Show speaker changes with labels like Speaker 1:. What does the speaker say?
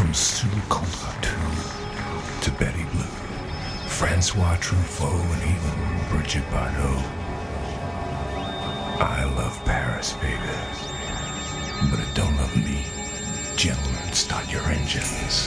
Speaker 1: From Sue Contratu to Betty Blue, Francois Truffaut, and even Brigitte Bardot. I love Paris, baby, but it don't love me. Gentlemen, start your engines.